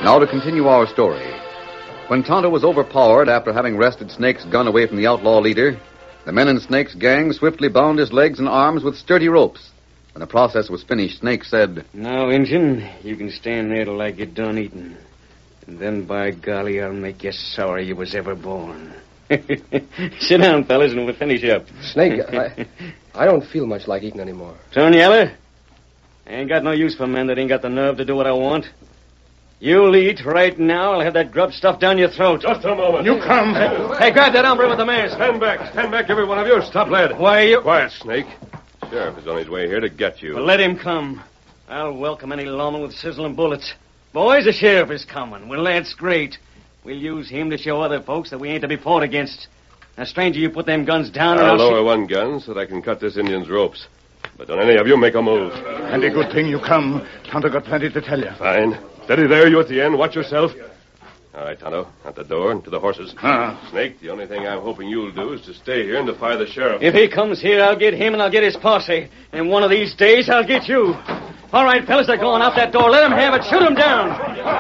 Now to continue our story. When Tonto was overpowered after having wrested Snake's gun away from the outlaw leader, the men in Snake's gang swiftly bound his legs and arms with sturdy ropes. When the process was finished, Snake said, "Now, Injun, you can stand there till I get done eating. And then, by golly, I'll make you sorry you was ever born." Sit down, fellas, and we'll finish up. Snake, I don't feel much like eating anymore. Turn Yeller, I ain't got no use for men that ain't got the nerve to do what I want. You'll eat right now. I'll have that grub stuffed down your throat. Just a moment. You come. Hey, grab that hombre with the mask. Stand back, every one of you. Stop, lad. Why, you... Quiet, Snake. Sheriff is on his way here to get you. Well, let him come. I'll welcome any lawman with sizzling bullets. Boys, the sheriff is coming. Well, that's great. We'll use him to show other folks that we ain't to be fought against. Now, stranger, you put them guns down or I'll lower one gun so that I can cut this Indian's ropes. But don't any of you make a move. And a good thing you come. Tonto got plenty to tell you. Fine. Steady there, you at the end. Watch yourself. All right, Tonto. Out the door and to the horses. Snake, the only thing I'm hoping you'll do is to stay here and defy the sheriff. If he comes here, I'll get him and I'll get his posse. And one of these days, I'll get you. All right, fellas, they're going out that door. Let them have it. Shoot them down.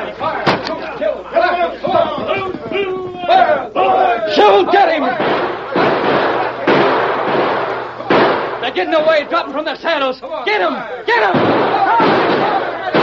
Shoot! Get him! They're getting away, dropping from their saddles. Get him! Get him!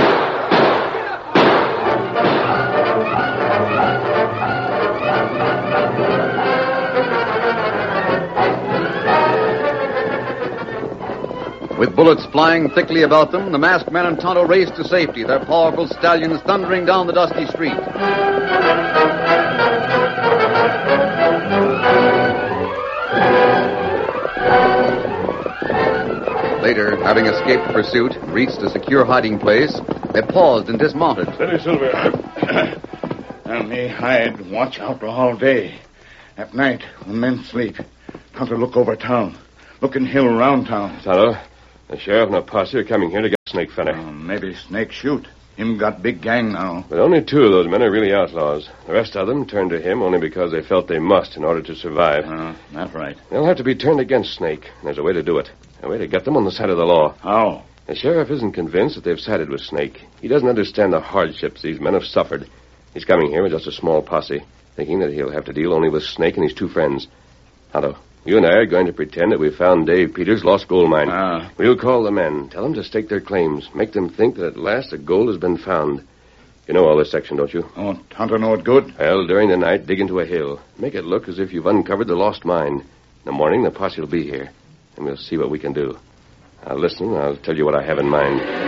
With bullets flying thickly about them, the masked men and Tonto raced to safety, their powerful stallions thundering down the dusty street. Later, having escaped pursuit and reached a secure hiding place, they paused and dismounted. Steady, Silver. And me hide watch out all day. At night, when men sleep, Tonto look over town. Look in hill round town. Tonto, the sheriff and a posse are coming here to get Snake Fenner. Maybe Snake shoot. Him got big gang now. But only two of those men are really outlaws. The rest of them turned to him only because they felt they must in order to survive. That's right. They'll have to be turned against Snake. And there's a way to do it. A way to get them on the side of the law. How? The sheriff isn't convinced that they've sided with Snake. He doesn't understand the hardships these men have suffered. He's coming here with just a small posse, thinking that he'll have to deal only with Snake and his two friends. Tonto, you and I are going to pretend that we found Dave Peters' lost gold mine. We'll call the men, tell them to stake their claims, make them think that at last the gold has been found. You know all this section, don't you? Oh, Tonto know it good? Well, during the night, dig into a hill. Make it look as if you've uncovered the lost mine. In the morning, the posse will be here, and we'll see what we can do. Now, listen, I'll tell you what I have in mind.